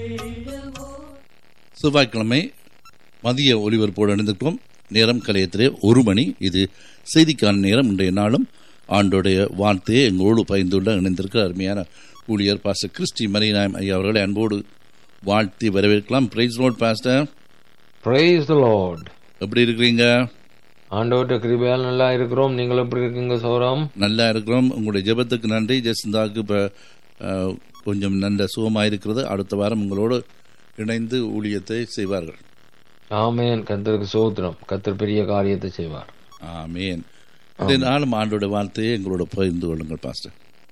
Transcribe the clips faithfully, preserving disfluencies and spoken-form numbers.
செவ்வாய்க்கிழமை மதிய ஒலிபரப்போடு இணைந்திருக்கிறோம். நேரம் கலையத்திலே ஒரு மணி. இது செய்திக்கான நேரம். இன்றைய நாளும் ஆண்டோடைய வார்த்தையை எங்களோடு பயந்துள்ள இணைந்திருக்கிற அருமையான ஊழியர் பாஸ்டர் கிறிஸ்டி மரிநாயம் ஐயா அவர்களை அன்போடு வாழ்த்தி வரவேற்கலாம். Price Lord pastor. Praise the Lord. எப்படி இருக்கிறீங்க? ஆண்டவருடைய கிருபையால் நல்லா இருக்கிறோம். நீங்கள் எப்படி இருக்கீங்க சௌரம்? நல்லா இருக்கிறோம். உங்களுடைய ஜெபத்துக்கு நன்றி. ஜெசிந்தாக்கு இப்போ கொஞ்சம் நல்ல சுகமாயிருக்கிறது. அடுத்த வாரம் உங்களோடு இணைந்து ஊழியத்தை செய்வார்கள். ஆமேன். கர்த்தருக்கு ஸ்தோத்திரம். கர்த்தர் பெரிய காரியத்தை செய்வார். ஆமேன். நாளும் ஆண்டோட வார்த்தையை எங்களோட பகிர்ந்து கொள்ளுங்கள் பாஸ்டர்.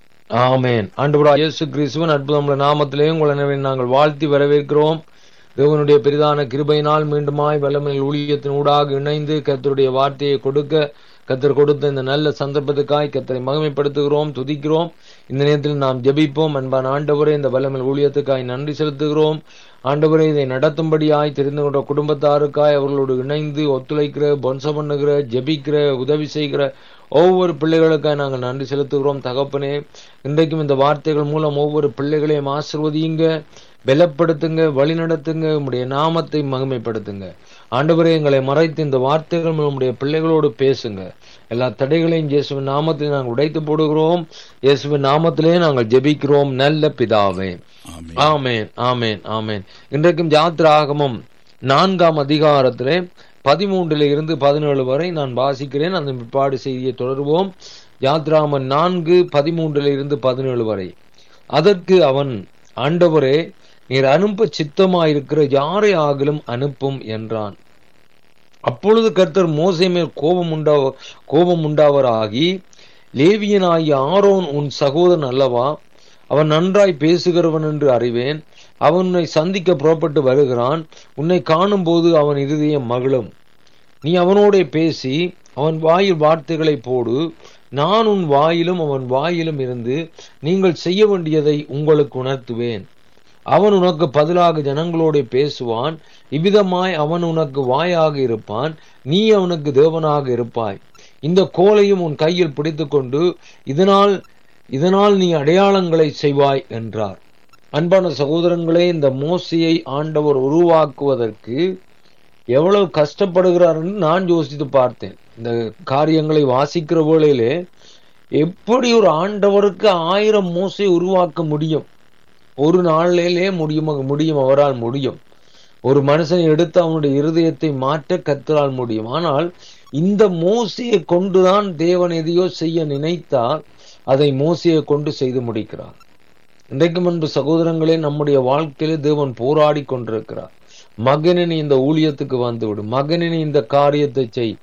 ஆமேன். ஆண்டவராகிய இயேசு கிறிஸ்துவின் அற்புதமுள்ள நாமத்திலே உங்களை நாங்கள் வாழ்த்தி வரவேற்கிறோம். தேவனுடைய பெரிதான கிருபையினால் மீண்டுமாய் வல்லமையில் ஊழியத்தின் ஊடாக இணைந்து கர்த்தருடைய வார்த்தையை கொடுக்க கர்த்தர் கொடுத்த இந்த நல்ல சந்தர்ப்பத்துக்காய் கர்த்தரை மகிமைப்படுத்துகிறோம், துதிக்கிறோம். இந்த நேரத்தில் நாம் ஜெபிப்போம். அன்பான ஆண்டவரே, இந்த வல்லமையில் ஊழியத்துக்காய் நன்றி செலுத்துகிறோம். ஆண்டவரே, இதை நடத்தும்படியாய் தெரிந்து கொண்ட குடும்பத்தாருக்காய் அவர்களோடு இணைந்து ஒத்துழைக்கிற, பொன்சம் பண்ணுகிற, ஜெபிக்கிற, உதவி செய்கிற ஒவ்வொரு பிள்ளைகளுக்காய் நாங்கள் நன்றி செலுத்துகிறோம். தகப்பனே, இன்றைக்கும் இந்த வார்த்தைகள் மூலம் ஒவ்வொரு பிள்ளைகளையும் ஆசீர்வதியுங்க, பலப்படுத்துங்க, வழி நடத்துங்க, உம்முடைய நாமத்தை மகிமைப்படுத்துங்க. ஆண்டவரே, எங்களை மறைத்து இந்த வார்த்தைகள் நம்முடைய பிள்ளைகளோடு பேசுங்க. எல்லா தடைகளையும் இயேசுவின் நாமத்தில் நாங்கள் உடைத்து போடுகிறோம். இயேசுவின் நாமத்திலே நாங்கள் ஜெபிக்கிறோம் நல்ல பிதாவே. ஆமேன், ஆமேன், ஆமேன். இன்றைக்கும் யாத்திராகமம் நான்காம் அதிகாரத்திலே பதிமூன்றுல இருந்து பதினேழு வரை நான் வாசிக்கிறேன். அந்த பிற்பாடு செய்தியை தொடருவோம். யாத்திராகமம் நான்கு பதிமூன்றுல இருந்து பதினேழு வரை. அதற்கு அவன், ஆண்டவரே, நீர் அனுப்ப சித்தமாயிருக்கிற யாரை ஆகிலும் அனுப்பும் என்றான். அப்பொழுது கர்த்தர் மோசே மேல் கோபம் உண்டா கோபம் உண்டாவராகி, லேவியனாகிய ஆரோன் உன் சகோதரன் அல்லவா? அவன் நன்றாய் பேசுகிறவன் என்று அறிவேன். அவன் உன்னை சந்திக்க புறப்பட்டு வருகிறான். உன்னை காணும் போது அவன் இருதயம் மகிழும். நீ அவனோட பேசி அவன் வாயில் வார்த்தைகளை போடு. நான் உன் வாயிலும் அவன் வாயிலும் இருந்து நீங்கள் செய்ய வேண்டியதை உங்களுக்கு உணர்த்துவேன். அவன் உனக்கு பதிலாக ஜனங்களோட பேசுவான். இவ்விதமாய் அவன் உனக்கு வாயாக இருப்பான், நீ அவனுக்கு தேவனாக இருப்பாய். இந்த கோலையும் உன் கையில் பிடித்து கொண்டு இதனால் இதனால் நீ அடையாளங்களை செய்வாய் என்றார். அன்பான சகோதரங்களே, இந்த மோசையை ஆண்டவர் உருவாக்குவதற்கு எவ்வளவு கஷ்டப்படுகிறார் என்று நான் யோசித்து பார்த்தேன். இந்த காரியங்களை வாசிக்கிற வேளையிலே எப்படி ஒரு ஆண்டவருக்கு ஆயிரம் மோசை உருவாக்க முடியும்? ஒரு நாளிலே முடியும் முடியும் அவரால் முடியும். ஒரு மனுஷனை எடுத்து அவனுடைய இருதயத்தை மாற்ற கர்த்தரால் முடியும். ஆனால் இந்த மோசையை கொண்டுதான் தேவன் எதையோ செய்ய நினைத்தால் அதை மோசையை கொண்டு செய்து முடிக்கிறார். இன்றைக்கு முன்பு சகோதரங்களே, நம்முடைய வாழ்க்கையில தேவன் போராடி கொண்டிருக்கிறார். மகனே, நீ இந்த ஊழியத்துக்கு வந்துவிடு. மகனே, நீ இந்த காரியத்தை செய்.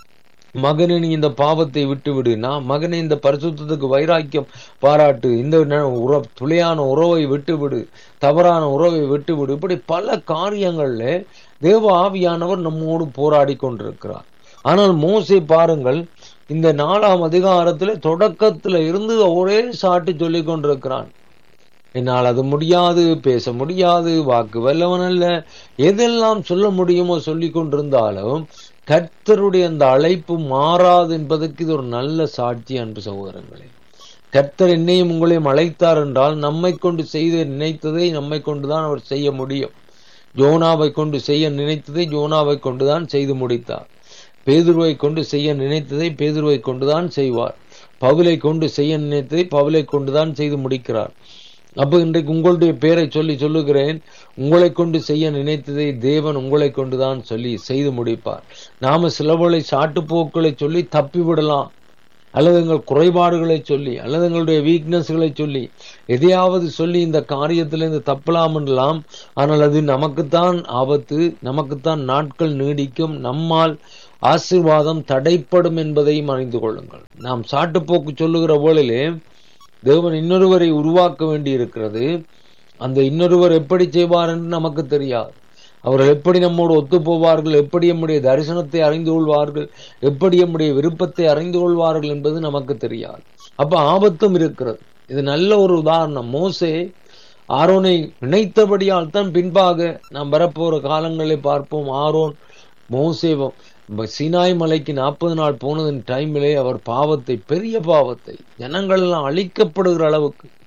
மகனே, நீ இந்த பாவத்தை விட்டு விடு. நான் மகனே, இந்த பரிசுத்தத்துக்கு வைராக்கியம் பாராட்டு. இந்த உற துளையான உறவை விட்டு விடு, தவறான உறவை விட்டு விடு. இப்படி பல காரியங்கள்ல தேவ ஆவியானவர் நம்மோடு போராடி கொண்டிருக்கிறார். ஆனால் மோசே பாருங்கள், இந்த நாலாம் அதிகாரத்துல தொடக்கத்துல இருந்து ஒரே சாட்டு சொல்லி கொண்டிருக்கிறான். என்னால் அது முடியாது, பேச முடியாது, வாக்கு வல்லவன் அல்ல, எதெல்லாம் சொல்ல முடியுமோ சொல்லி கொண்டிருந்தாலும் கர்த்தருடைய அந்த அழைப்பு மாறாது என்பதற்கு இது ஒரு நல்ல சாட்சி. அன்று சகோதரங்களே, கர்த்தர் என்னையும் உங்களையும் அழைத்தார் என்றால் நம்மை கொண்டு செய்த நினைத்ததை நம்மை கொண்டுதான் அவர் செய்ய முடியும். யோனாவை கொண்டு செய்ய நினைத்ததை யோனாவை கொண்டுதான் செய்து முடித்தார். பேதுருவை கொண்டு செய்ய நினைத்ததை பேதுருவை கொண்டுதான் செய்வார். பவுலை கொண்டு செய்ய நினைத்ததை பவுலை கொண்டுதான் செய்து முடிக்கிறார். அப்ப இன்றைக்கு உங்களுடைய பேரை சொல்லி சொல்லுகிறேன், உங்களை கொண்டு செய்ய நினைத்ததை தேவன் உங்களை கொண்டுதான் சொல்லி செய்து முடிப்பார். நாம சிலவளை சாட்டுப்போக்களை சொல்லி தப்பி விடலாம், அல்லது எங்கள் குறைபாடுகளை சொல்லி, அல்லது எங்களுடைய வீக்னஸ்களை சொல்லி, எதையாவது சொல்லி இந்த காரியத்திலிருந்து தப்பலாம் என்றலாம். ஆனால் அது நமக்குத்தான் ஆபத்து, நமக்குத்தான் நாட்கள் நீடிக்கும், நம்மால் ஆசீர்வாதம் தடைப்படும் என்பதையும் அறிந்து கொள்ளுங்கள். நாம் சாட்டுப்போக்கு சொல்லுகிற போலிலே தேவன் இன்னொருவரை உருவாக்க வேண்டி இருக்கிறது. அந்த இன்னொருவர் எப்படி செய்வார் என்று நமக்கு தெரியாது. அவர்கள் எப்படி நம்மோடு ஒத்து போவார்கள், எப்படி நம்முடைய தரிசனத்தை அறிந்து கொள்வார்கள், எப்படி நம்முடைய விருப்பத்தை அறிந்து கொள்வார்கள் என்பது நமக்கு தெரியாது. அப்ப ஆபத்தும் இருக்கிறது. இது நல்ல ஒரு உதாரணம். மோசே ஆரோனை நினைத்தபடியால் தான் பின்பாக நாம் வரப்போற காலங்களை பார்ப்போம். ஆரோன் மோசே சீனாய் மலைக்கு நாற்பது நாள் போனதன் டைமிலே அவர் பாவத்தை, பெரிய பாவத்தை, ஜனங்கள் எல்லாம் அழிக்கப்படுகிற அளவுக்கு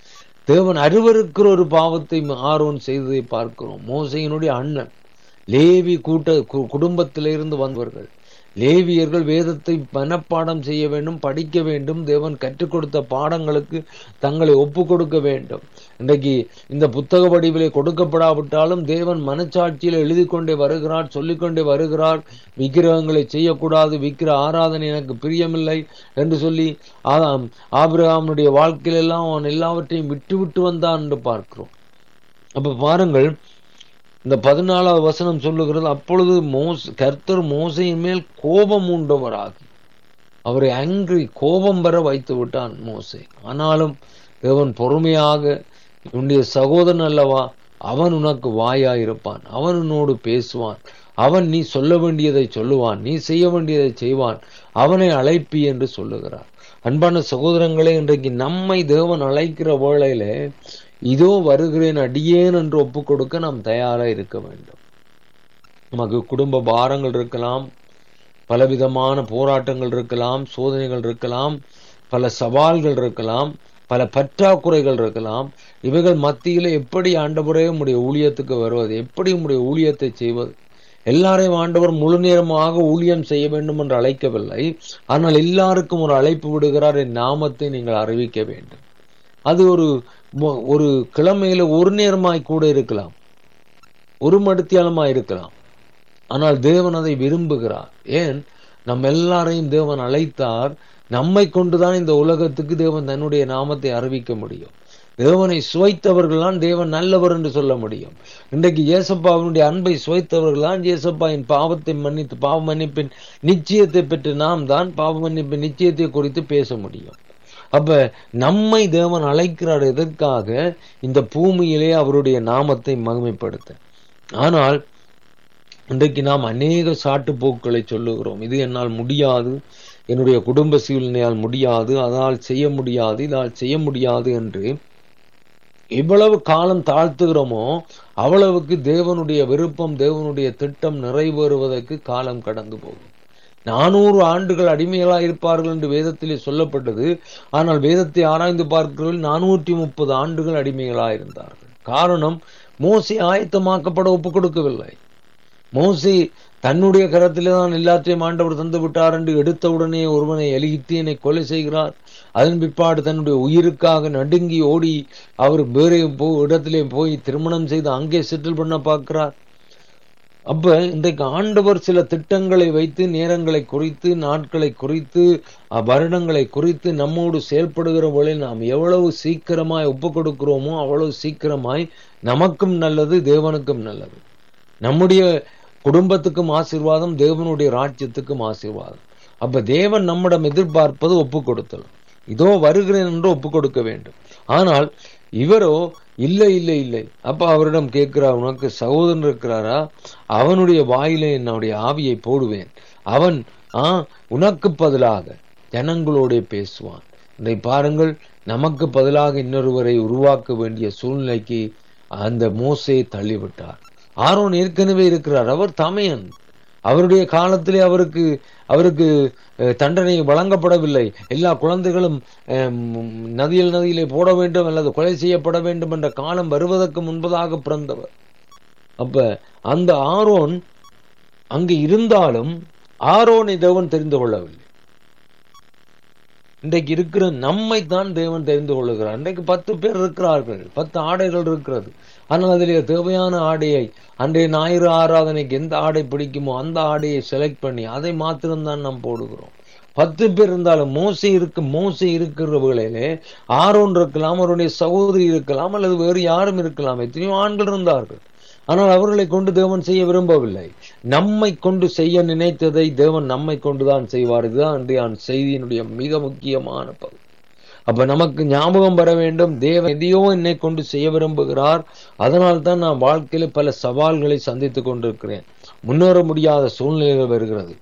தேவன் அருவருக்கிற ஒரு பாவத்தை ஆரோன் செய்ததை பார்க்கிறோம். மோசையினுடைய அண்ணன் லேவி கூட்ட குடும்பத்திலிருந்து வந்தவர்கள். லேவியர்கள் வேதத்தை மனப்பாடம் செய்ய வேண்டும், படிக்க வேண்டும், தேவன் கற்றுக் கொடுத்த பாடங்களுக்கு தங்களை ஒப்பு கொடுக்க வேண்டும். இன்றைக்கு இந்த புத்தக வடிவிலே கொடுக்கப்படாவிட்டாலும் தேவன் மனச்சாட்சியில் எழுதி கொண்டே வருகிறார், சொல்லிக்கொண்டே வருகிறார். விக்கிரகங்களை செய்யக்கூடாது, விக்கிர ஆராதனை எனக்கு பிரியமில்லை என்று சொல்லி ஆதாம் ஆபிரகாமுடைய வாழ்க்கையிலெல்லாம் அவன் எல்லாவற்றையும் விட்டு விட்டு வந்தான் என்று பார்க்கிறோம். அப்ப பாருங்கள், இந்த பதினாலாவது வசனம் சொல்லுகிறது, அப்பொழுது மோஸ் கர்த்தர் மோசையின் மேல் கோபம் உண்டவராகி அவரை ஆங்கிரி கோபம் வர வைத்து விட்டான் மோசே. ஆனாலும் தேவன் பொறுமையாக, உன்னுடைய சகோதரன் அல்லவா, அவன் உனக்கு வாயாயிருப்பான், அவன் உன்னோடு பேசுவான், அவன் நீ சொல்ல வேண்டியதை சொல்லுவான், நீ செய்ய வேண்டியதை செய்வான், அவனை அழைப்பி என்று சொல்லுகிறார். அன்பான சகோதரங்களே, இன்றைக்கு நம்மை தேவன் அழைக்கிற வேளையிலே இதோ வருகிறேன் அடியேன் என்று ஒப்பு கொடுக்க நாம் தயாரா இருக்க வேண்டும். நமக்கு குடும்ப பாரங்கள் இருக்கலாம், பலவிதமான போராட்டங்கள் இருக்கலாம், சோதனைகள் இருக்கலாம், பல சவால்கள் இருக்கலாம், பல பற்றாக்குறைகள் இருக்கலாம். இவைகள் மத்தியில எப்படி ஆண்டவரே உம்முடைய ஊழியத்துக்கு வருவது, எப்படி உம்முடைய ஊழியத்தை செய்வது? எல்லாரையும் ஆண்டவர் முழு நேரமாக ஊழியம் செய்ய வேண்டும் என்று அழைக்கவில்லை. ஆனால் எல்லாருக்கும் ஒரு அழைப்பு விடுகிறார், என் நாமத்தை நீங்கள் அறிவிக்க வேண்டும். அது ஒரு ஒரு கிழமையில ஒரு நேரமாய் கூட இருக்கலாம், ஒரு மடித்தியாலமாய் இருக்கலாம். ஆனால் தேவன் அதை விரும்புகிறார். ஏன்? நம்ம எல்லாரையும் தேவன் அழைத்தார். நம்மை கொண்டுதான் இந்த உலகத்துக்கு தேவன் தன்னுடைய நாமத்தை அறிவிக்க முடியும். தேவனை சுவைத்தவர்கள்தான் தேவன் நல்லவர் என்று சொல்ல முடியும். இன்றைக்கு இயேசப்பாவினுடைய அன்பை சுவைத்தவர்கள்தான் இயேசப்பாவின் பாவத்தை மன்னித்து பாவ மன்னிப்பின் நிச்சயத்தை பெற்று நாம் தான் பாவ மன்னிப்பின் நிச்சயத்தை குறித்து பேச முடியும். அப்ப நம்மை தேவன் அழைக்கிறார் எதற்காக? இந்த பூமியிலே அவருடைய நாமத்தை மகிமைப்படுத்த. ஆனால் இன்றைக்கு நாம் அநேக சாட்டு போக்குகளை சொல்லுகிறோம். இது என்னால் முடியாது, என்னுடைய குடும்ப சூழ்நிலையால் முடியாது, அதால் செய்ய முடியாது, இதால் செய்ய முடியாது என்று எவ்வளவு காலம் தாழ்த்துகிறோமோ அவ்வளவுக்கு தேவனுடைய விருப்பம், தேவனுடைய திட்டம் நிறைவேறுவதற்கு காலம் கடந்து போகும். நானூறு ஆண்டுகள் அடிமைகளாக இருப்பார்கள் என்று வேதத்திலே சொல்லப்பட்டது. ஆனால் வேதத்தை ஆராய்ந்து பார்க்கிறவர்கள் நானூற்றி முப்பது ஆண்டுகள் அடிமைகளாக இருந்தார்கள். காரணம், மோசே ஆயத்தமாக்கப்பட ஒப்பு கொடுக்கவில்லை. மோசே தன்னுடைய கரத்திலே தான் எல்லாத்தையும் ஆண்டவர் தந்து விட்டார் என்று எடுத்தவுடனே ஒருவனை எலிகித்தியனை கொலை செய்கிறார். அதன் பிற்பாடு தன்னுடைய உயிருக்காக நடுங்கி ஓடி அவர் வேறே போ இடத்திலே போய் திருமணம் செய்து அங்கே செட்டில் பண்ண பார்க்கிறார். அப்ப இன்றைக்கு ஆண்டவர் சில திட்டங்களை வைத்து, நேரங்களை குறித்து, நாட்களை குறித்து, வருடங்களை குறித்து நம்மோடு செயல்படுகிற போல நாம் எவ்வளவு சீக்கிரமாய் ஒப்பு கொடுக்கிறோமோ அவ்வளவு சீக்கிரமாய் நமக்கும் நல்லது, தேவனுக்கும் நல்லது. நம்முடைய குடும்பத்துக்கும் ஆசீர்வாதம், தேவனுடைய ராஜ்யத்துக்கும் ஆசீர்வாதம். அப்ப தேவன் நம்மிடம் எதிர்பார்ப்பது ஒப்பு கொடுத்தல். இதோ வருகிறேன் என்று ஒப்பு கொடுக்க வேண்டும். ஆனால் இவரோ இல்லை இல்லை இல்லை. அப்ப அவரிடம் கேட்கிறார், உனக்கு சகோதரன் இருக்கிறாரா? அவனுடைய வாயிலே என்னுடைய ஆவியை போடுவேன், அவன் ஆஹ் உனக்கு பதிலாக ஜனங்களோட பேசுவான். இதை பாருங்கள், நமக்கு பதிலாக இன்னொருவரை உருவாக்க வேண்டிய சூழ்நிலைக்கு அந்த மோசே தள்ளிவிட்டார். ஆரோன் ஏற்கனவே இருக்கிறார், அவர் தமையன். அவருடைய காலத்திலே அவருக்கு அவருக்கு தண்டனை வழங்கப்படவில்லை. எல்லா குழந்தைகளும் நதியில் நதியிலே போட வேண்டும் அல்லது கொலை செய்யப்பட வேண்டும் என்ற காலம் வருவதற்கு முன்பதாக பிறந்தவர். அப்ப அந்த ஆரோன் அங்கு இருந்தாலும் ஆரோனை தேவன் தெரிந்து கொள்ளவில்லை. இன்றைக்கு இருக்கிற நம்மை தான் தேவன் தெரிந்து கொள்ளுகிறார். இன்றைக்கு பத்து பேர் இருக்கிறார்கள், பத்து ஆடைகள் இருக்கிறது. ஆனால் அதிலே தேவையான ஆடையை, அன்றைய ஞாயிறு ஆராதனைக்கு எந்த ஆடை பிடிக்குமோ அந்த ஆடையை செலக்ட் பண்ணி அதை மாத்திரம்தான் நாம் போடுகிறோம். பத்து பேர் இருந்தாலும் மோசே இருக்கு மோசே இருக்கிற வேளையிலே ஆரோன் இருக்கலாம், அவருடைய சகோதரி இருக்கலாம், அல்லது வேறு யாரும் இருக்கலாம். எத்தனையோ ஆண்கள் இருந்தார்கள். ஆனால் அவர்களை கொண்டு தேவன் செய்ய விரும்பவில்லை. நம்மை கொண்டு செய்ய நினைத்ததை தேவன் நம்மை கொண்டுதான் செய்வார். இதுதான் இன்றைய செய்தியினுடைய மிக முக்கியமான பகுதி. அப்ப நமக்கு ஞாபகம் வர வேண்டும், தேவன் எதையோ என்னை கொண்டு செய்ய விரும்புகிறார். அதனால் தான் நான் வாழ்க்கையில பல சவால்களை சந்தித்துக் கொண்டிருக்கிறேன். முன்னேற முடியாத சூழ்நிலைகள் வருகிறது.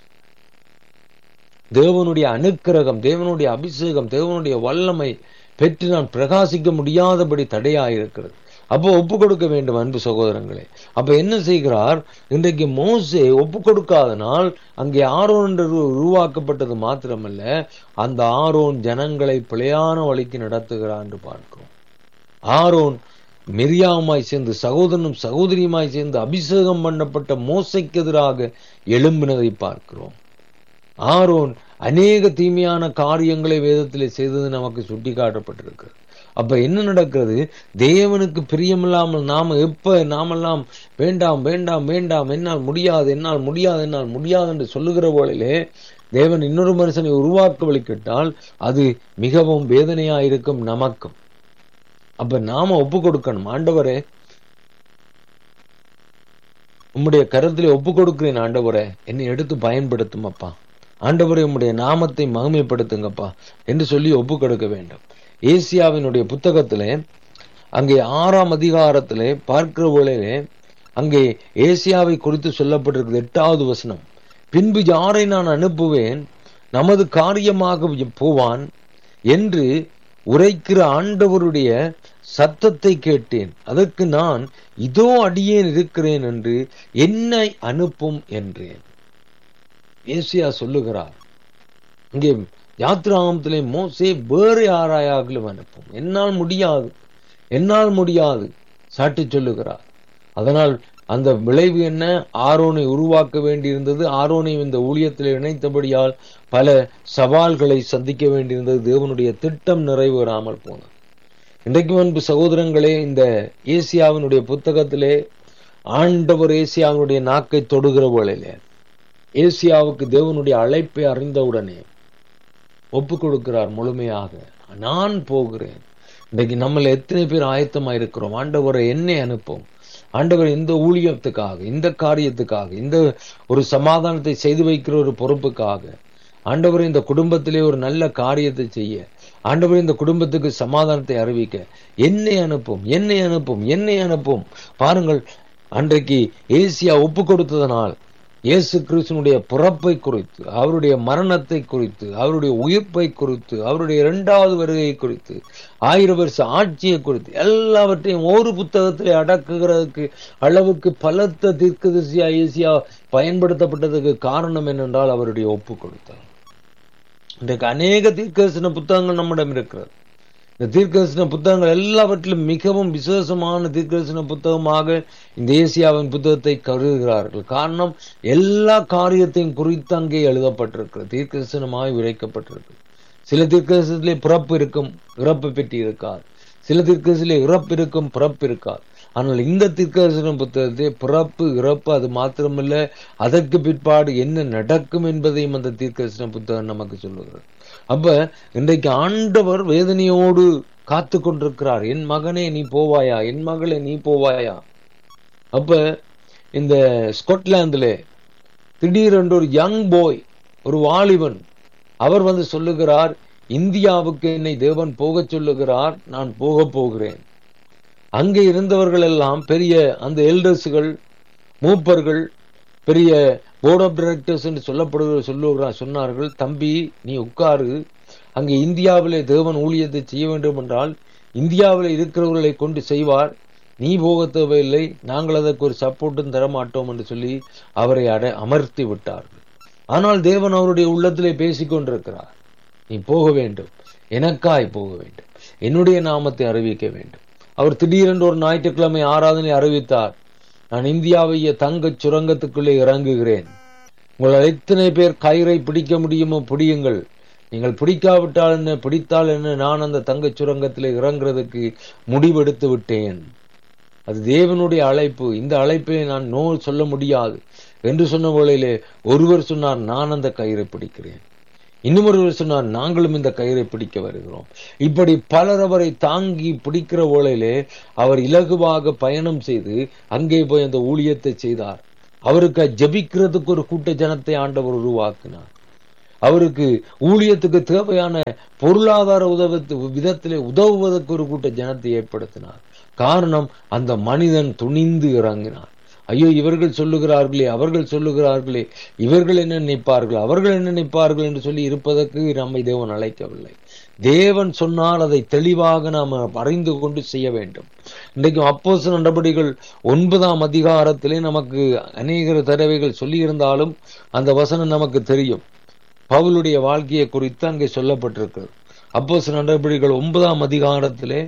தேவனுடைய அனுக்கிரகம், தேவனுடைய அபிஷேகம், தேவனுடைய வல்லமை பெற்று நான் பிரகாசிக்க முடியாதபடி தடையாயிருக்கிறது. அப்போ ஒப்பு கொடுக்க வேண்டும் அன்பு சகோதரங்களே. அப்ப என்ன செய்கிறார்? இன்றைக்கு மோசே ஒப்பு கொடுக்காதனால் அங்கே ஆரோன் என்று உருவாக்கப்பட்டது மாத்திரமல்ல, அந்த ஆரோன் ஜனங்களை பிழையான வழிக்கு நடத்துகிறார் என்று பார்க்கிறோம். ஆரோன் மிரியாவுமாய் சேர்ந்து சகோதரனும் சகோதரியுமாய் சேர்ந்து அபிஷேகம் பண்ணப்பட்ட மோசைக்கு எதிராக எழும்பினதை பார்க்கிறோம். ஆரோன் அநேக தீமையான காரியங்களை வேதத்திலே செய்தது நமக்கு சுட்டி காட்டப்பட்டிருக்கு. அப்ப என்ன நடக்கிறது? தேவனுக்கு பிரியமில்லாமல் நாம எப்ப நாமெல்லாம் வேண்டாம் வேண்டாம் வேண்டாம் என்னால் முடியாது என்னால் முடியாது என்னால் முடியாது என்று சொல்லுகிற போலே தேவன் இன்னொரு மனுஷனை உருவாக்க வழிக்கிட்டால் அது மிகவும் வேதனையா இருக்கும் நமக்கும். அப்ப நாம ஒப்பு கொடுக்கணும். ஆண்டவரே, உம்முடைய கருத்திலே ஒப்பு கொடுக்கிறேன் ஆண்டவரே, என்னை எடுத்து பயன்படுத்தும் அப்பா. ஆண்டவரே, உம்முடைய நாமத்தை மகிமைப்படுத்துங்கப்பா என்று சொல்லி ஒப்பு கொடுக்க வேண்டும். ஏசியாவினுடைய புத்தகத்திலே அங்கே ஆறாம் அதிகாரத்திலே பார்க்கிற போலே அங்கே ஏசியாவை குறித்து சொல்லப்பட்டிருக்கிறது. எட்டாவது வசனம், பின்பு யாரை நான் அனுப்புவேன், நமது காரியமாக போவான் என்று உரைக்கிற ஆண்டவருடைய சத்தத்தை கேட்டேன். அதற்கு நான் இதோ அடியேன் இருக்கிறேன் என்று என்னை அனுப்பும் என்றேன். ஏசியா சொல்லுகிறார். இங்கே யாத்திராகமத்திலே மோசே வேறு யாராயாகிலும் அனுப்பும், என்னால் முடியாது என்னால் முடியாது சாட்டி சொல்லுகிறார். அதனால் அந்த விளைவு என்ன? ஆரோனை உருவாக்க வேண்டியிருந்தது. ஆரோனை இந்த ஊழியத்தில் இணைத்தபடியால் பல சவால்களை சந்திக்க வேண்டியிருந்தது. தேவனுடைய திட்டம் நிறைவேறாமல் போனது. இன்றைக்கு முன்பு சகோதரங்களே, இந்த ஏசியாவினுடைய புத்தகத்திலே ஆண்டவர் ஏசியாவினுடைய நாக்கை தொடுகிற போலே ஏசியாவுக்கு தேவனுடைய அழைப்பை அறிந்தவுடனே ஒப்பு கொடுக்கிறார் முழுமையாக. நான் போகிறேன். இன்றைக்கு நம்மள எத்தனை பேர் ஆயத்தமா இருக்கிறோம்? ஆண்டவரை என்னை அனுப்பும் ஆண்டவர், இந்த ஊழியத்துக்காக, இந்த காரியத்துக்காக, இந்த ஒரு சமாதானத்தை செய்து வைக்கிற ஒரு பொறுப்புக்காக, ஆண்டவர் இந்த குடும்பத்திலே ஒரு நல்ல காரியத்தை செய்ய, ஆண்டவர் இந்த குடும்பத்துக்கு சமாதானத்தை அறிவிக்க என்னை அனுப்பும் என்னை அனுப்பும் என்னை அனுப்பும். பாருங்கள், அன்றைக்கு ஏசியா ஒப்பு கொடுத்ததனால் இயேசு கிறிஸ்துனுடைய பிறப்பை குறித்து, அவருடைய மரணத்தை குறித்து, அவருடைய உயிர்ப்பை குறித்து, அவருடைய இரண்டாவது வருகையை குறித்து, ஆயிரம் வருஷ ஆட்சியை குறித்து எல்லாவற்றையும் ஒரு புத்தகத்திலே அடக்குகிறதுக்கு அளவுக்கு பலத்த தீர்க்கதரிசியா ஏசியா பயன்படுத்தப்பட்டதுக்கு காரணம் என்னென்றால் அவருடைய ஒப்பு கொடுத்தார். இன்றைக்கு அநேக தீர்க்கதரிசன புத்தகங்கள் நம்மிடம் இருக்கிறது. இந்த தீர்க்கதரிசன புத்தகங்கள் எல்லாவற்றிலும் மிகவும் விசேஷமான தீர்க்கதரிசன புத்தகமாக இந்த ஏசியாவின் புத்தகத்தை கருதுகிறார்கள். காரணம், எல்லா காரியத்தையும் குறித்து அங்கே எழுதப்பட்டிருக்கிறது, தீர்க்கதரிசனமாய் விளைக்கப்பட்டிருக்கு. சில தீர்க்கதரிசனத்திலே பிறப்பு இருக்கும், இறப்பு பெற்றி இருக்கார். சில தீர்க்கதரிசனத்திலே இறப்பு இருக்கும், பிறப்பு இருக்கார். ஆனால் இந்த தீர்க்கதரிசன புத்தகத்தை பிறப்பு இறப்பு அது மாத்திரமல்ல, அதற்கு பிற்பாடு என்ன நடக்கும் என்பதையும் அந்த தீர்க்கதரிசன புத்தகம் நமக்கு சொல்லுகிறது. அப்ப இன்றைக்கு ஆண்டவர் வேதனையோடு காத்து கொண்டிருக்கிறார். என் மகனே நீ போவாயா, என் மகளே நீ போவாயா. அப்ப இந்த ஸ்காட்லாந்துல திடீரென்று ஒரு யங் பாய், ஒரு வாலிபன், அவர் வந்து சொல்லுகிறார், இந்தியாவுக்கு என்னை தேவன் போக சொல்லுகிறார், நான் போக போகிறேன். அங்கே இருந்தவர்கள் எல்லாம் பெரிய அந்த எல்டர்ஸுகள், மூப்பர்கள், பெரிய போர்ட் ஆஃப் டைரக்டர்ஸ் என்று சொல்லப்படுகிற சொல்லுகிறார் சொன்னார்கள், தம்பி நீ உட்காரு, அங்கே இந்தியாவிலே தேவன் ஊழியத்தை செய்ய வேண்டும் என்றால் இந்தியாவில் இருக்கிறவர்களை கொண்டு செய்வார், நீ போக தேவையில்லை, நாங்கள் அதற்கு ஒரு சப்போர்ட்டும் தரமாட்டோம் என்று சொல்லி அவரை அட அமர்த்தி விட்டார்கள். ஆனால் தேவன் அவருடைய உள்ளத்திலே பேசிக் கொண்டிருக்கிறார், நீ போக வேண்டும், எனக்காய் போக வேண்டும், என்னுடைய நாமத்தை அறிவிக்க வேண்டும். அவர் திடீரென்று ஒரு ஞாயிற்றுக்கிழமை ஆராதனை அறிவித்தார், நான் இந்தியாவைய தங்க சுரங்கத்துக்குள்ளே இறங்குகிறேன், உங்களால் எத்தனை பேர் கயிறை பிடிக்க முடியுமோ பிடியுங்கள், நீங்கள் பிடிக்காவிட்டால் என்ன பிடித்தால் என்ன, நான் அந்த தங்க சுரங்கத்திலே இறங்குறதுக்கு முடிவெடுத்து விட்டேன். அது தேவனுடைய அழைப்பு, இந்த அழைப்பை நான் நோ சொல்ல முடியாது என்று சொன்ன வேளையிலே ஒருவர் சொன்னார், நான் அந்த கயிறை பிடிக்கிறேன். இன்னும் ஒருவர் சொன்னார், நாங்களும் இந்த கயிறை பிடிக்க வருகிறோம். இப்படி பலர் அவரை தாங்கி பிடிக்கிற வேளையிலே அவர் இலகுவாக பயணம் செய்து அங்கே போய் அந்த ஊழியத்தை செய்தார். அவருக்கு ஜெபிக்கிறதுக்கு ஒரு கூட்ட ஜனத்தை ஆண்டவர் உருவாக்கினார். அவருக்கு ஊழியத்துக்கு தேவையான பொருளாதார உதவி விதத்திலே உதவுவதற்கு ஒரு கூட்ட ஜனத்தை ஏற்படுத்தினார். காரணம், அந்த மனிதன் துணிந்து இறங்கினார். ஐயோ, இவர்கள் சொல்லுகிறார்களே, அவர்கள் சொல்லுகிறார்களே, இவர்கள் என்ன நினைப்பார்கள், அவர்கள் என்ன நினைப்பார்கள் என்று சொல்லி இருப்பதற்கு நம்மை தேவன் அழைக்கவில்லை. தேவன் சொன்னால் அதை தெளிவாக நாம் அறிந்து கொண்டு செய்ய வேண்டும். இன்றைக்கு அப்போஸ்தலர் நடபடிகள் ஒன்பதாம் அதிகாரத்திலே நமக்கு அநேக தடவைகள் சொல்லி இருந்தாலும் அந்த வசனம் நமக்கு தெரியும். பவுலுடைய வாழ்க்கையை குறித்து அங்கே சொல்லப்பட்டிருக்கிறது. அப்போஸ்தலர் நடபடிகள் ஒன்பதாம் அதிகாரத்திலே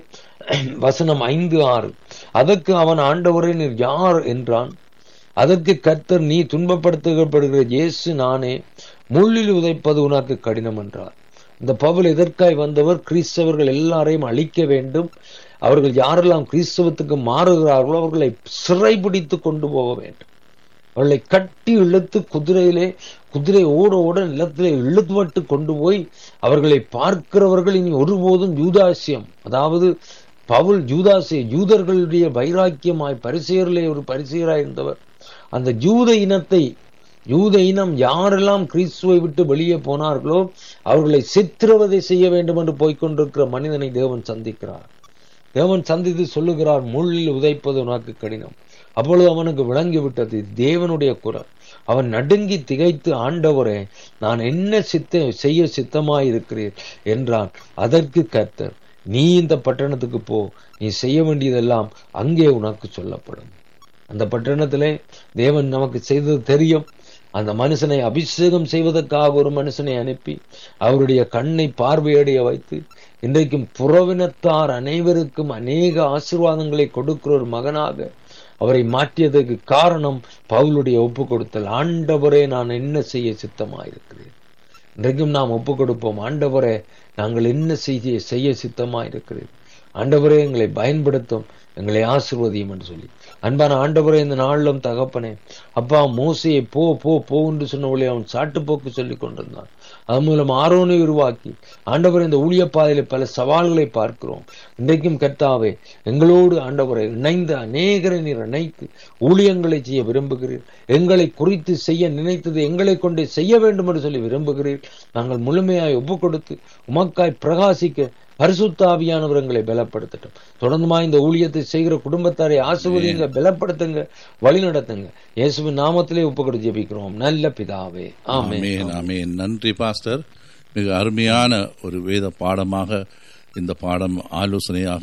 வசனம் ஐந்து ஆறு. அதற்கு அவன், ஆண்டவரே நீர் யார் என்றான். அதற்கு கர்த்தர், நீ துன்பப்படுத்தப்படுகிற இயேசு நானே, முள்ளில் உதைப்பது உனக்கு கடினம் என்றார். இந்த பவுல் எதற்காய் வந்தவர்? கிறிஸ்தவர்கள் எல்லாரையும் அழிக்க வேண்டும், அவர்கள் யாரெல்லாம் கிறிஸ்தவத்துக்கு மாறுகிறார்களோ அவர்களை சிறைபிடித்து கொண்டு போக வேண்டும், அவர்களை கட்டி இழுத்து குதிரையிலே குதிரை ஓட ஓட நிலத்திலே இழுத்துவட்டு கொண்டு போய் அவர்களை பார்க்கிறவர்கள் இனி ஒருபோதும் யூதாசியம், அதாவது பவுல் யூதாசிய யூதர்களுடைய வைராக்கியமாய் பரிசேயரிலே ஒரு பரிசேயராய் இருந்தவர். அந்த யூத இனத்தை யூத இனம் யாரெல்லாம் கிறிஸ்துவை விட்டு வெளியே போனார்களோ அவர்களை சித்திரவதை செய்ய வேண்டும் என்று போய்கொண்டிருக்கிற மனிதனை தேவன் சந்திக்கிறார். தேவன் சந்தித்து சொல்லுகிறார், முள்ளில் உதைப்பது உனக்கு கடினம். அப்பொழுது அவனுக்கு விளங்கி விட்டது தேவனுடைய குரல். அவன் நடுங்கி திகைத்து, ஆண்டவரே நான் என்ன சித்த செய்ய சித்தமாயிருக்கிறீர் என்றான். அதற்கு கர்த்தர், நீ இந்த பட்டணத்துக்கு போ, நீ செய்ய வேண்டியதெல்லாம் அங்கே உனக்கு சொல்லப்படும். அந்த பட்டணத்திலே தேவன் நமக்கு செய்தது தெரியும். அந்த மனுஷனை அபிஷேகம் செய்வதற்காக ஒரு மனுஷனை அனுப்பி அவருடைய கண்ணை பார்வையடைய வைத்து இன்றைக்கும் புறவினத்தார் அனைவருக்கும் அநேக ஆசீர்வாதங்களை கொடுக்கிற ஒரு மகனாக அவரை மாற்றியதற்கு காரணம் பவுலுடைய ஒப்பு கொடுத்தல். ஆண்டவரே நான் என்ன செய்ய சித்தமாயிருக்கிறேன். இன்றைக்கும் நாம் ஒப்பு கொடுப்போம், ஆண்டவரே நாங்கள் என்ன செய்ய செய்ய சித்தமாயிருக்கிறேன், ஆண்டவரே எங்களை பயன்படுத்தும், எங்களை ஆசீர்வதியும் என்று சொல்லி. அன்பான ஆண்டவரே, இந்த நாளிலும் தகப்பனே அப்பா, மோசையை போ போ போ என்று சொன்னவளே அவன் சாட்டு போக்கு சொல்லி கொண்டிருந்தான். அது மூலம் ஆரோனை உருவாக்கி ஆண்டவரே இந்த ஊழிய பாதையில பல சவால்களை பார்க்கிறோம். இன்றைக்கும் கர்த்தாவே எங்களோடு ஆண்டவரை இணைந்து அநேகரை நீர் இணைத்து ஊழியங்களை செய்ய விரும்புகிறீர். எங்களை குறித்து செய்ய நினைத்தது எங்களை கொண்டே செய்ய வேண்டும் என்று சொல்லி விரும்புகிறீர். நாங்கள் முழுமையாய் ஒப்பு கொடுத்து உமக்காய் பிரகாசிக்க பரிசுத்த ஆவியானவர் எங்களை பலப்படுத்தட்டும். தொடர்ந்துமா இந்த ஊழியத்தை செய்கிற குடும்பத்தாரை ஆசீர்வதிங்க, பலப்படுத்துங்க, வழி நடத்துங்க. இயேசுவின் நாமத்திலே ஒப்பு கொடுத்து ஜெபிக்கிறோம் நல்ல பிதாவே, ஆமென். ஆமென். நன்றி பாஸ்டர். மிக அருமையான ஒரு வேத பாடமாக இந்த பாடம் ஆலோசனையாக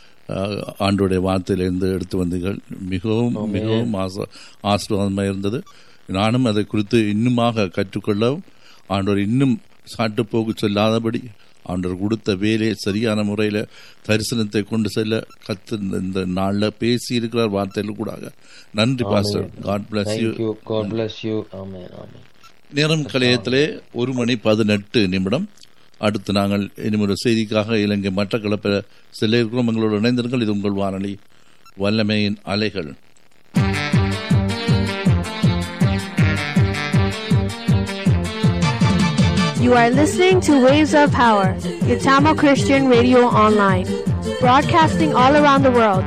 ஆண்டோடைய வார்த்தையிலிருந்து எடுத்து வந்தீர்கள். மிகவும் மிகவும் ஆசீர்வாதமாக இருந்தது. நானும் அதை குறித்து இன்னுமாக கற்றுக்கொள்ளவும் ஆண்டவர் இன்னும் சாட்டு போக்கு சொல்லாதபடி ஆண்டவர் கொடுத்த வேலையை சரியான முறையில் தரிசனத்தை கொண்டு செல்ல கத்து இந்த நாளில் பேசி இருக்கிறார் வார்த்தையில் கூட. நன்றி pastor. God bless you. God bless you. Amen. Amen. நேரம் கலையத்திலே ஒரு மணி பதினெட்டு நிமிடம். அடுத்து நாங்கள் இனிமொரு செய்திக்காக இலங்கை மட்டக்களப்பில் செல்ல இருக்கிறோம். எங்களோடு இணைந்திருங்கள். இது உங்கள் வானொலி வல்லமையின் அலைகள். You are listening to Waves of Power, your Tamil Christian radio online, broadcasting all around the world.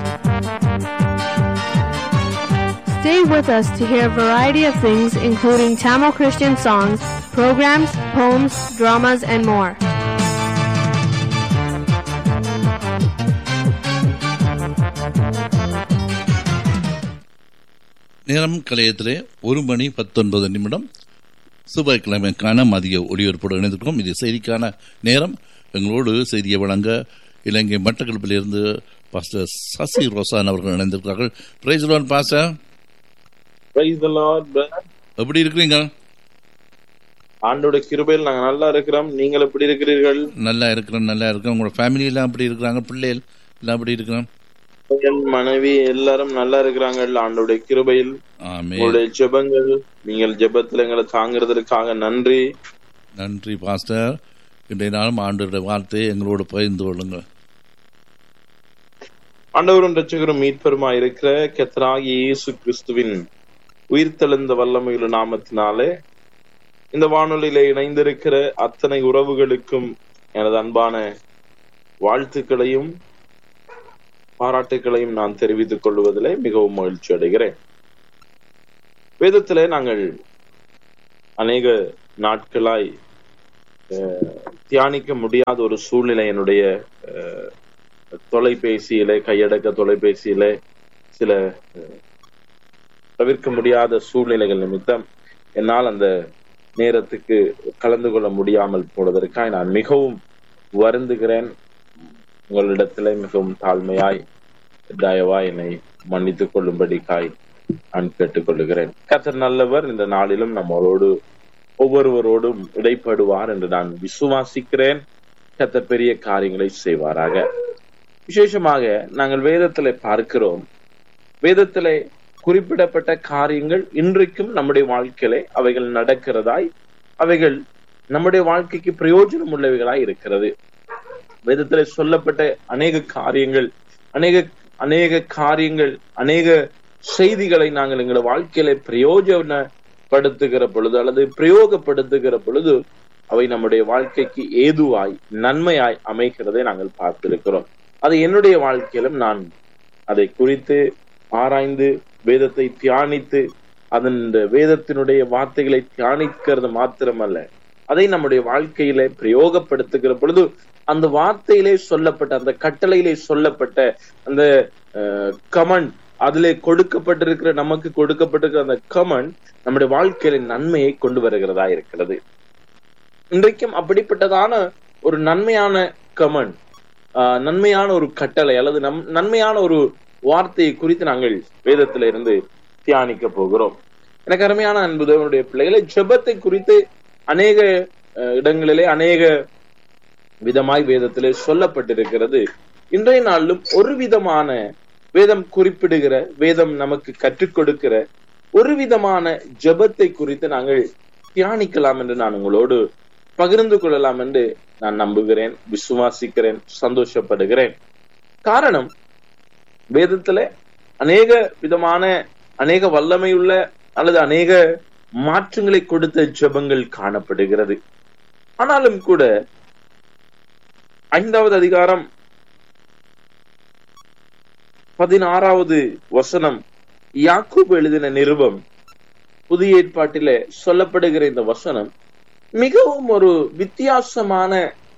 Stay with us to hear a variety of things, including Tamil Christian songs, programs, poems, dramas, and more. நேரம் கலையத்திலே ஒரு மணி பத்தொன்பது நிமிடம். செவ்வாய்க்கிழமைக்கான மதிய ஒளிபரப்போடு இணைந்திருக்கிறோம். இது செய்திக்கான நேரம். எங்களோடு செய்தியை வழங்க இலங்கை மட்டக்களப்பிலிருந்து பாஸ்டர் சசி ரோசான் அவர்கள் இணைந்திருக்கிறார்கள். Praise the Lord pastor. Praise the Lord brother. எப்படி இருக்கிறீங்க? ஆண்டோட கிருபையில் நாங்க நல்லா இருக்கிறோம். நீங்கள் எப்படி இருக்கிறீர்கள்? நல்லா இருக்கிறோம், நல்லா இருக்கிறோம். உங்களோட ஃபேமிலி எல்லாம் எப்படி இருக்கிறாங்க? பிள்ளைகள் எல்லாம் எப்படி இருக்கிறோம்? மனைவி எல்லாரும் நல்லா இருக்கிறாங்க. ஆண்டோடைய கிருபையில் உங்களுடைய ஜெபங்கள், நீங்கள் ஜெபத்தில் எங்களை தாங்கிறதுக்காக நன்றி. நன்றி பாஸ்டர். இன்றைய நாளும் ஆண்டோட வார்த்தையை எங்களோட பகிர்ந்து கொள்ளுங்க. ஆண்டவரும் இரட்சகரும் மீட்பருமா இருக்கிற கர்த்தராகிய இயேசு கிறிஸ்துவின் உயிர்த்தெழுந்த வல்லமையுள்ள நாமத்தினாலே இந்த வானொலியிலே இணைந்திருக்கிற அத்தனை உறவுகளுக்கும் எனது அன்பான வாழ்த்துக்களையும் பாராட்டுகளையும் நான் தெரிவித்துக் கொள்வதிலே மிகவும் மகிழ்ச்சி அடைகிறேன். வேதத்திலே நாங்கள் அநேக நாட்களாய் தியானிக்க முடியாத ஒரு சூழ்நிலை என்னுடைய தொலைபேசியிலே, கையடக்க தொலைபேசியிலே சில தவிர்க்க முடியாத சூழ்நிலைகள் நிமித்தம் என்னால் அந்த நேரத்துக்கு கலந்து கொள்ள முடியாமல் போனதற்காக நான் மிகவும் வருந்துகிறேன். உங்களிடத்திலே மிகவும் தாழ்மையாய் தயவாய் என்னை மன்னித்துக் கொள்ளும்படிக்காய் நான் கேட்டுக்கொள்ளுகிறேன். கர்த்தர் நல்லவர். இந்த நாளிலும் நம்மளோடு ஒவ்வொருவரோடும் இடைப்படுவார் என்று நான் விசுவாசிக்கிறேன். கர்த்தர் பெரிய காரியங்களை செய்வாராக. விசேஷமாக நாங்கள் வேதத்திலே பார்க்கிறோம், வேதத்திலே குறிப்பிடப்பட்ட காரியங்கள் இன்றைக்கும் நம்முடைய வாழ்க்கையிலே அவைகள் நடக்கிறதாய், அவைகள் நம்முடைய வாழ்க்கைக்கு பிரயோஜனம் உள்ளவைகளாய் இருக்கிறது. வேதத்திலே சொல்லப்பட்ட அநேக காரியங்கள் அநேக அநேக காரியங்கள் அநேக செய்திகளை நாங்கள் எங்களை வாழ்க்கையில பிரயோஜனப்படுத்துகிற பொழுது அல்லது பிரயோகப்படுத்துகிற பொழுது அவை நம்முடைய வாழ்க்கைக்கு ஏதுவாய் நன்மையாய் அமைகிறதை நாங்கள் பார்த்திருக்கிறோம். அது என்னுடைய வாழ்க்கையிலும் நான் அதை குறித்து ஆராய்ந்து வேதத்தை தியானித்து அதன் வேதத்தினுடைய வார்த்தைகளை தியானிக்கிறது மாத்திரமல்ல, அதை நம்முடைய வாழ்க்கையில பிரயோகப்படுத்துகிற பொழுது அந்த வார்த்தையிலே சொல்லப்பட்ட அந்த கட்டளையிலே சொல்லப்பட்ட அந்த கமெண்ட், அதிலே கொடுக்கப்பட்டிருக்கிற நமக்கு கொடுக்கப்பட்டிருக்கிற அந்த கமெண்ட் நம்முடைய வாழ்க்கையில நன்மையை கொண்டு வருகிறதா இருக்கிறது. இன்றைக்கும் அப்படிப்பட்டதான ஒரு நன்மையான கமெண்ட், ஆஹ் நன்மையான ஒரு கட்டளை அல்லது நம் நன்மையான ஒரு வார்த்தையை குறித்து நாங்கள் வேதத்தில இருந்து தியானிக்க போகிறோம். எனக்கு அருமையான அன்பு தேவனுடைய பிள்ளைகளை, ஜெபத்தை குறித்து அநேக இடங்களிலே அநேக விதமாய் வேதத்திலே சொல்லப்பட்டிருக்கிறது. இன்றைய நாளிலும் ஒரு விதமான வேதம் குறிப்பிடுகிற, வேதம் நமக்கு கற்றுக் கொடுக்கிற ஒரு விதமான ஜெபத்தை குறித்து நாங்கள் தியானிக்கலாம் என்று நான் உங்களோடு பகிர்ந்து கொள்ளலாம் என்று நான் நம்புகிறேன், விசுவாசிக்கிறேன், சந்தோஷப்படுகிறேன். காரணம், வேதத்துல அநேக விதமான அநேக வல்லமையுள்ள அல்லது அநேக மாற்றங்களை கொடுத்த ஜெபங்கள் காணப்படுகிறது. ஆனாலும் கூட ஐந்தாவது அதிகாரம் பதினாறாவது வசனம், யாக்கோபு எழுதின நிருபம், புதிய ஏற்பாட்டில சொல்லப்படுகிற இந்த வசனம் மிகவும் ஒரு வித்தியாசமான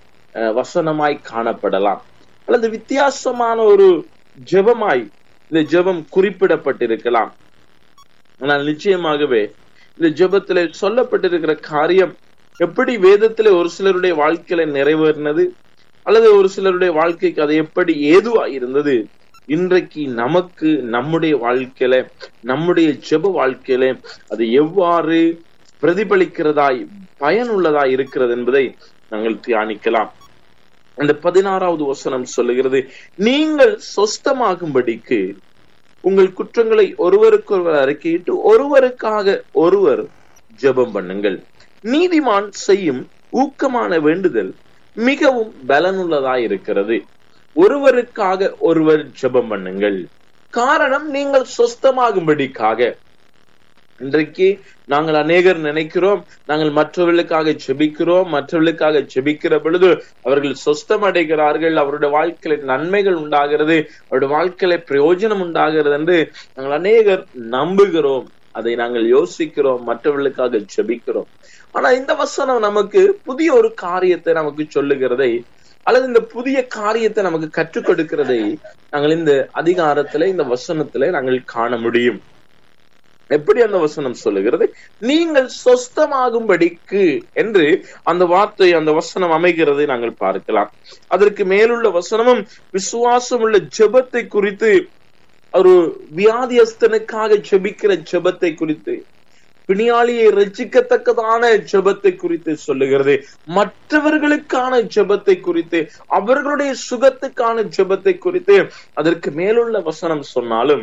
வசனமாய் காணப்படலாம் அல்லது வித்தியாசமான ஒரு ஜெபமாய் இந்த ஜெபம் குறிப்பிடப்பட்டிருக்கலாம். ஆனால் நிச்சயமாகவே இந்த ஜெபத்திலே சொல்லப்பட்டிருக்கிற காரியம் எப்படி வேதத்திலே ஒரு சிலருடைய வாழ்க்கையில நிறைவேறினது அல்லது ஒரு சிலருடைய வாழ்க்கைக்கு அது எப்படி ஏதுவாய் இருந்தது, இன்றைக்கு நமக்கு நம்முடைய வாழ்க்கையில நம்முடைய ஜெப வாழ்க்கையில அது எவ்வாறு பிரதிபலிக்கிறதாய் பயனுள்ளதாய் இருக்கிறது என்பதை நாங்கள் தியானிக்கலாம். அந்த பதினாறாவது வசனம் சொல்லுகிறது, நீங்கள் சொஸ்தமாகும்படிக்கு உங்கள் குற்றங்களை ஒருவருக்கு ஒருவர் அறிக்கையிட்டு ஒருவருக்காக ஒருவர் ஜெபம் பண்ணுங்கள். நீதிமான் செய்யும் ஊக்கமான வேண்டுதல் மிகவும் பலனுள்ளதாய் இருக்கிறது. ஒருவருக்காக ஒருவர் ஜெபம் பண்ணுங்கள். காரணம், நீங்கள் சொஸ்தமாகும்படிக்காக. இன்றைக்கு நாங்கள் அநேகர் நினைக்கிறோம், நாங்கள் மற்றவர்களுக்காக ஜெபிக்கிறோம், மற்றவர்களுக்காக ஜெபிக்கிற பொழுது அவர்கள் சொஸ்தம் அடைகிறார்கள், அவருடைய வாழ்க்கையில நன்மைகள் உண்டாகிறது, அவருடைய வாழ்க்கையில பிரயோஜனம் உண்டாகிறது என்று நாங்கள் அநேகர் நம்புகிறோம். அதை நாங்கள் யோசிக்கிறோம், மற்றவர்களுக்காக ஜெபிக்கிறோம். ஆனா இந்த வசனம் நமக்கு புதிய ஒரு காரியத்தை நமக்கு சொல்லுகிறதை அல்லது இந்த புதிய காரியத்தை நமக்கு கற்றுக் கொடுக்கிறதை நாங்கள் இந்த அதிகாரத்திலே இந்த வசனத்திலே நாங்கள் காண முடியும். எப்படி அந்த வசனம் சொல்லுகிறது? நீங்கள் சொஸ்தமாகும்படிக்கு என்று அந்த வார்த்தை அந்த வசனம் அமைகிறதை நாங்கள் பார்க்கலாம். அதற்கு மேலுள்ள வசனமும் விசுவாசம் உள்ள ஜெபத்தை குறித்து, ஒரு வியாதியஸ்தனுக்காக ஜெபிக்கிற ஜெபத்தை குறித்து, பிணியாளியை ரட்சிக்கத்தக்கதான ஜெபத்தை குறித்து சொல்லுகிறது, மற்றவர்களுக்கான ஜெபத்தை குறித்து, அவர்களுடைய சுகத்துக்கான ஜெபத்தை குறித்து அதற்கு மேலுள்ள வசனம் சொன்னாலும்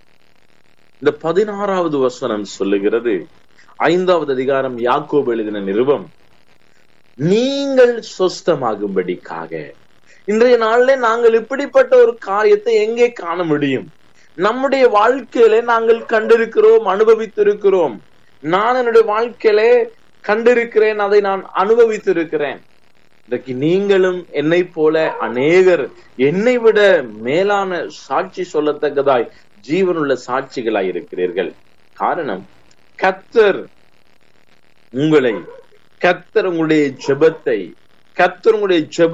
இந்த பதினாறாவது வசனம் சொல்லுகிறது, ஐந்தாவது அதிகாரம் யாக்கோபு எழுதின நிருபம், நீங்கள் சொஸ்தமாகும்படிக்காக. இன்றைய நாளிலே நாங்கள் இப்படிப்பட்ட ஒரு காரியத்தை எங்கே காண முடியும்? நம்முடைய வாழ்க்கையிலே நாங்கள் கண்டிருக்கிறோம், அனுபவித்திருக்கிறோம். நான் என்னுடைய வாழ்க்கையிலே கண்டிருக்கிறேன், அதை நான் அனுபவித்திருக்கிறேன். இன்றைக்கு நீங்களும் என்னை போல அநேகர் என்னை விட மேலான சாட்சி சொல்லத்தக்கதாய் ஜீவனுள்ள சாட்சிகளாய் இருக்கிறீர்கள். காரணம், கர்த்தர் உங்களை, கர்த்தர் உங்களுடைய ஜெபத்தை, கர்த்தர் உங்களுடைய ஜெப